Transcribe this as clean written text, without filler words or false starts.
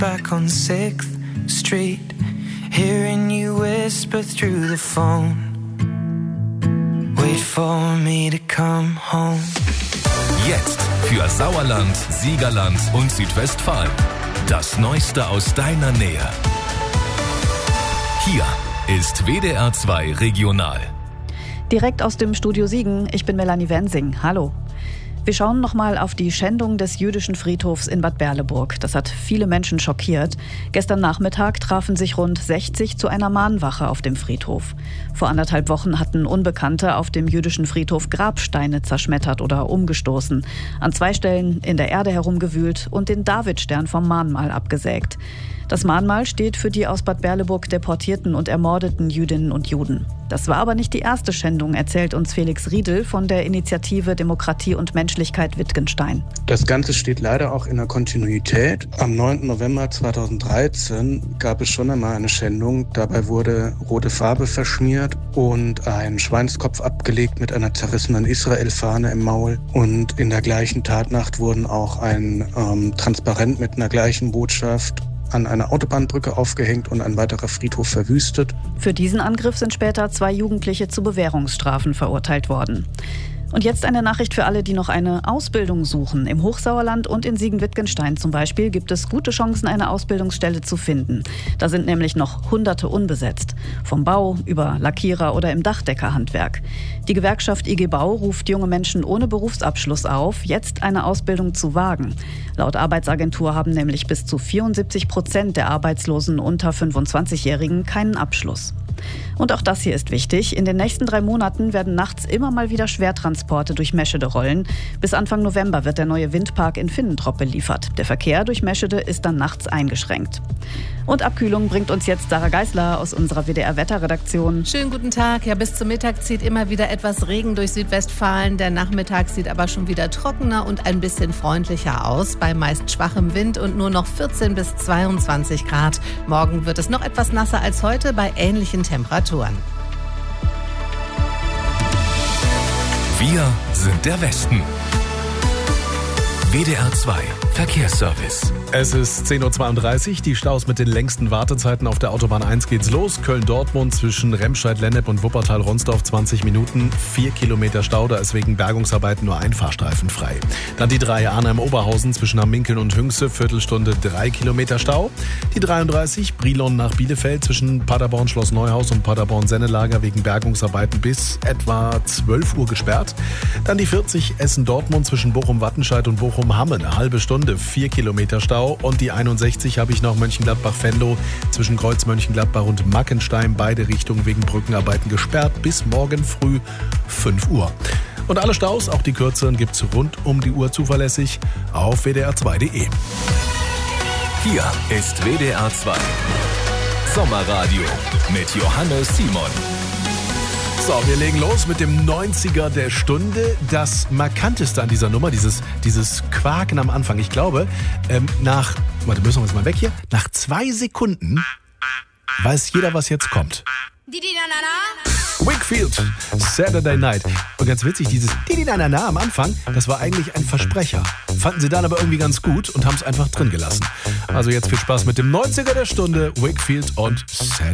back on 6th Street, hearing you whisper through the phone. Wait for me to come home. Jetzt für Sauerland, Siegerland und Südwestfalen. Das Neueste aus deiner Nähe. Hier ist WDR 2 Regional. Direkt aus dem Studio Siegen, ich bin Melanie Wensing. Hallo. Wir schauen nochmal auf die Schändung des jüdischen Friedhofs in Bad Berleburg. Das hat viele Menschen schockiert. Gestern Nachmittag trafen sich rund 60 zu einer Mahnwache auf dem Friedhof. Vor 1,5 Wochen hatten Unbekannte auf dem jüdischen Friedhof Grabsteine zerschmettert oder umgestoßen, an 2 Stellen in der Erde herumgewühlt und den Davidstern vom Mahnmal abgesägt. Das Mahnmal steht für die aus Bad Berleburg deportierten und ermordeten Jüdinnen und Juden. Das war aber nicht die erste Schändung, erzählt uns Felix Riedel von der Initiative Demokratie und Menschlichkeit Wittgenstein. Das Ganze steht leider auch in der Kontinuität. Am 9. November 2013 gab es schon einmal eine Schändung. Dabei wurde rote Farbe verschmiert und ein Schweinskopf abgelegt mit einer zerrissenen Israel-Fahne im Maul. Und in der gleichen Tatnacht wurden auch ein Transparent mit einer gleichen Botschaft an einer Autobahnbrücke aufgehängt und ein weiterer Friedhof verwüstet. Für diesen Angriff sind später 2 Jugendliche zu Bewährungsstrafen verurteilt worden. Und jetzt eine Nachricht für alle, die noch eine Ausbildung suchen. Im Hochsauerland und in Siegen-Wittgenstein zum Beispiel gibt es gute Chancen, eine Ausbildungsstelle zu finden. Da sind nämlich noch Hunderte unbesetzt. Vom Bau über Lackierer oder im Dachdeckerhandwerk. Die Gewerkschaft IG Bau ruft junge Menschen ohne Berufsabschluss auf, jetzt eine Ausbildung zu wagen. Laut Arbeitsagentur haben nämlich bis zu 74% der Arbeitslosen unter 25-Jährigen keinen Abschluss. Und auch das hier ist wichtig. In den nächsten 3 Monaten werden nachts immer mal wieder Schwertransporte durch Meschede rollen. Bis Anfang November wird der neue Windpark in Finnentrop beliefert. Der Verkehr durch Meschede ist dann nachts eingeschränkt. Und Abkühlung bringt uns jetzt Sarah Geisler aus unserer WDR-Wetterredaktion. Schönen guten Tag. Ja, bis zum Mittag zieht immer wieder etwas Regen durch Südwestfalen. Der Nachmittag sieht aber schon wieder trockener und ein bisschen freundlicher aus. Bei meist schwachem Wind und nur noch 14 bis 22 Grad. Morgen wird es noch etwas nasser als heute bei ähnlichen Temperaturen. Wir sind der Westen. WDR 2 Verkehrsservice. Es ist 10.32 Uhr. Die Staus mit den längsten Wartezeiten auf der Autobahn 1 geht's los. Köln-Dortmund zwischen Remscheid-Lennep und Wuppertal-Ronsdorf 20 Minuten. 4 Kilometer Stau, da ist wegen Bergungsarbeiten nur ein Fahrstreifen frei. Dann die 3 Arnhem-Oberhausen zwischen Hamminkeln und Hünxe. Viertelstunde 3 Kilometer Stau. Die 33 Brilon nach Bielefeld zwischen Paderborn-Schloss Neuhaus und Paderborn-Sennelager wegen Bergungsarbeiten bis etwa 12 Uhr gesperrt. Dann die 40 Essen-Dortmund zwischen Bochum-Wattenscheid und Bochum-Hamme. Eine halbe Stunde, 4 Kilometer Stau. Und die 61 habe ich noch Mönchengladbach-Venlo zwischen Kreuz Mönchengladbach und Mackenstein. Beide Richtungen wegen Brückenarbeiten gesperrt bis morgen früh 5 Uhr. Und alle Staus, auch die kürzeren, gibt's rund um die Uhr zuverlässig auf wdr2.de. Hier ist WDR 2 Sommerradio mit Johannes Simon. So, wir legen los mit dem 90er der Stunde. Das Markanteste an dieser Nummer, dieses Quaken am Anfang. Ich glaube, müssen wir jetzt mal weg hier. Nach 2 Sekunden weiß jeder, was jetzt kommt. Wakefield, Saturday Night. Und ganz witzig, dieses Didi-na-na-na am Anfang, das war eigentlich ein Versprecher. Fanden sie dann aber irgendwie ganz gut und haben es einfach drin gelassen. Also jetzt viel Spaß mit dem 90er der Stunde, Wakefield und Saturday Night.